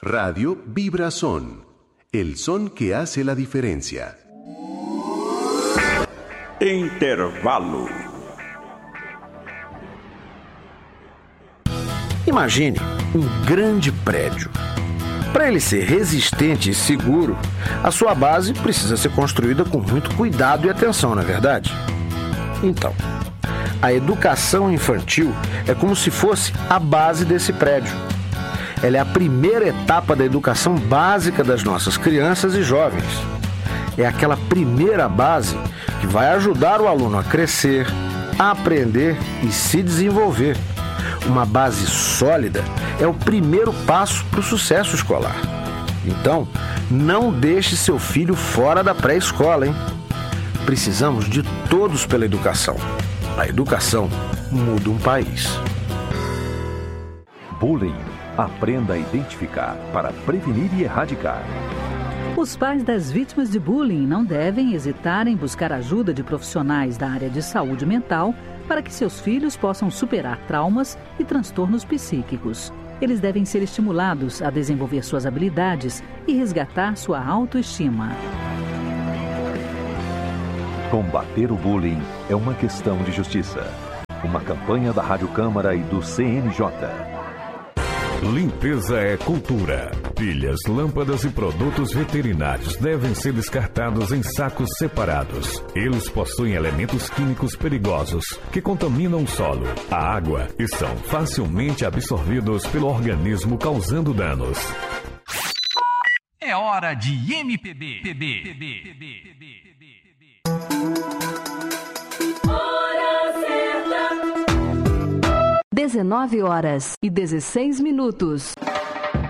Radio Vibrason, el son que hace la diferencia. Intervalo. Imagine um grande prédio. Para ele ser resistente e seguro, a sua base precisa ser construída com muito cuidado e atenção, não é verdade? Então, a educação infantil é como se fosse a base desse prédio. Ela é a primeira etapa da educação básica das nossas crianças e jovens. É aquela primeira base que vai ajudar o aluno a crescer, a aprender e se desenvolver. Uma base sólida é o primeiro passo para o sucesso escolar. Então, não deixe seu filho fora da pré-escola, hein? Precisamos de todos pela educação. A educação muda um país. Bullying. Aprenda a identificar para prevenir e erradicar. Os pais das vítimas de bullying não devem hesitar em buscar ajuda de profissionais da área de saúde mental para que seus filhos possam superar traumas e transtornos psíquicos. Eles devem ser estimulados a desenvolver suas habilidades e resgatar sua autoestima. Combater o bullying é uma questão de justiça. Uma campanha da Rádio Câmara e do CNJ. Limpeza é cultura. Pilhas, lâmpadas e produtos veterinários devem ser descartados em sacos separados. Eles possuem elementos químicos perigosos que contaminam o solo, a água e são facilmente absorvidos pelo organismo, causando danos. É hora de MPB. 19 horas e 16 minutos.